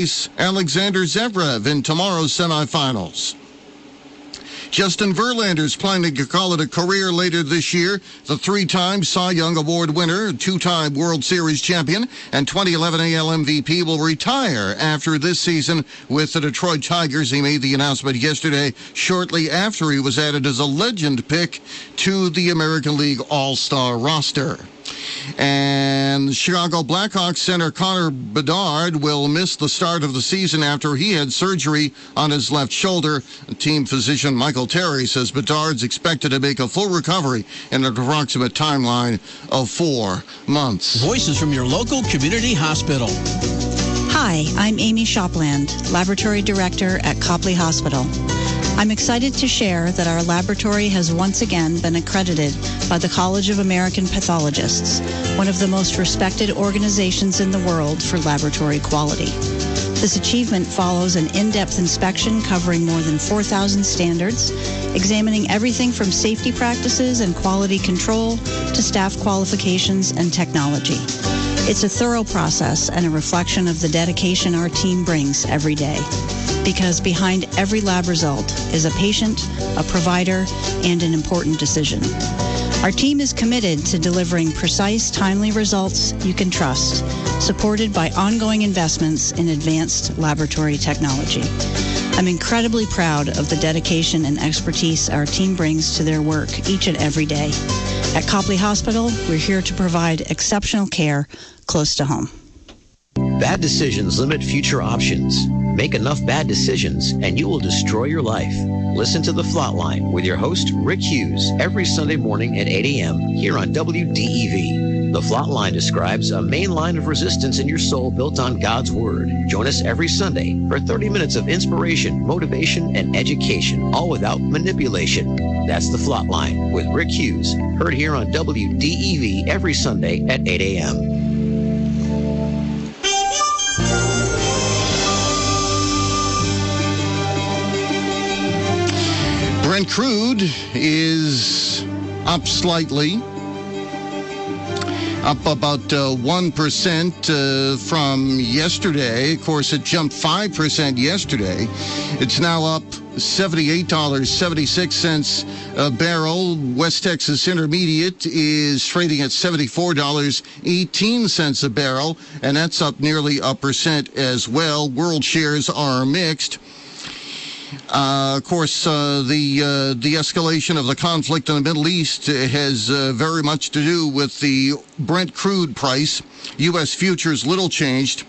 Alexander Zverev in tomorrow's semifinals. Justin Verlander's planning to call it a career later this year. The three-time Cy Young Award winner, two-time World Series champion, and 2011 AL MVP will retire after this season with the Detroit Tigers. He made the announcement yesterday, shortly after he was added as a legend pick to the American League All-Star roster. And Chicago Blackhawks center Connor Bedard will miss the start of the season after he had surgery on his left shoulder. Team physician Michael Terry says Bedard's expected to make a full recovery in an approximate timeline of 4 months. Voices from your local community hospital. Hi, I'm Amy Shopland, Laboratory Director at Copley Hospital. I'm excited to share that our laboratory has once again been accredited by the College of American Pathologists, one of the most respected organizations in the world for laboratory quality. This achievement follows an in-depth inspection covering more than 4,000 standards, examining everything from safety practices and quality control to staff qualifications and technology. It's a thorough process and a reflection of the dedication our team brings every day. Because behind every lab result is a patient, a provider, and an important decision. Our team is committed to delivering precise, timely results you can trust, supported by ongoing investments in advanced laboratory technology. I'm incredibly proud of the dedication and expertise our team brings to their work each and every day. At Copley Hospital, we're here to provide exceptional care close to home. Bad decisions limit future options. Make enough bad decisions and you will destroy your life. Listen to The Flatline with your host, Rick Hughes, every Sunday morning at 8 a.m. here on WDEV. The Flatline describes a main line of resistance in your soul built on God's Word. Join us every Sunday for 30 minutes of inspiration, motivation, and education, all without manipulation. That's The Flatline with Rick Hughes, heard here on WDEV every Sunday at 8 a.m. Brent crude is up slightly, up about 1% from yesterday. Of course, it jumped 5% yesterday. It's now up $78.76 a barrel. West Texas Intermediate is trading at $74.18 a barrel, and that's up nearly 1% as well. World shares are mixed. Of course, the escalation of the conflict in the Middle East has very much to do with the Brent crude price. U.S. futures little changed.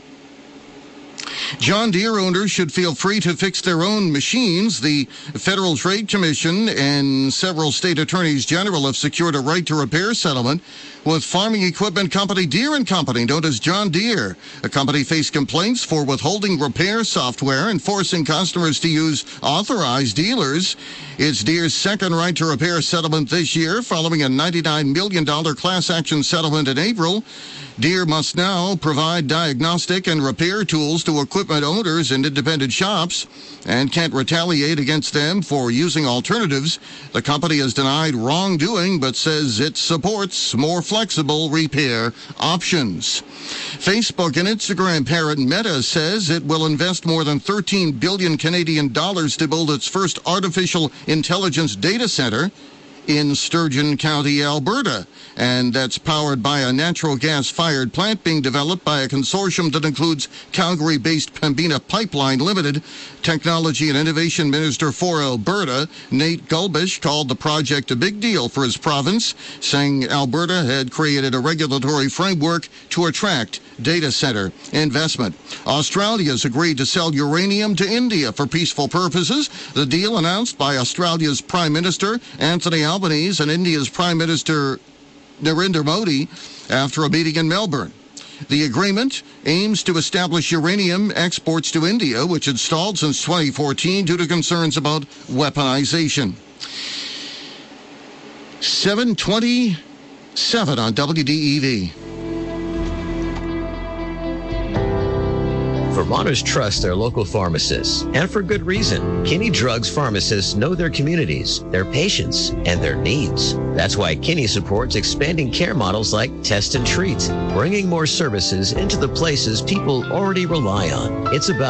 John Deere owners should feel free to fix their own machines. The Federal Trade Commission and several state attorneys general have secured a right to repair settlement with farming equipment company Deere & Company, known as John Deere. The company faced complaints for withholding repair software and forcing customers to use authorized dealers. It's Deere's second right to repair settlement this year, following a $99 million class action settlement in April. Deere must now provide diagnostic and repair tools to equipment owners and independent shops and can't retaliate against them for using alternatives. The company has denied wrongdoing but says it supports more flexible repair options. Facebook and Instagram parent Meta says it will invest more than 13 billion Canadian dollars to build its first artificial intelligence data center in Sturgeon County, Alberta, and that's powered by a natural gas-fired plant being developed by a consortium that includes Calgary-based Pembina Pipeline Limited. Technology and Innovation Minister for Alberta, Nate Gulbish, called the project a big deal for his province, saying Alberta had created a regulatory framework to attract data center investment. Australia's agreed to sell uranium to India for peaceful purposes. The deal, announced by Australia's Prime Minister Anthony Albanese and India's Prime Minister Narendra Modi after a meeting in Melbourne. The agreement aims to establish uranium exports to India, which had stalled since 2014 due to concerns about weaponization. 7:27 on WDEV. Vermonters trust their local pharmacists, and for good reason. Kinney Drugs pharmacists know their communities, their patients, and their needs. That's why Kinney supports expanding care models like Test and Treat, bringing more services into the places people already rely on. It's about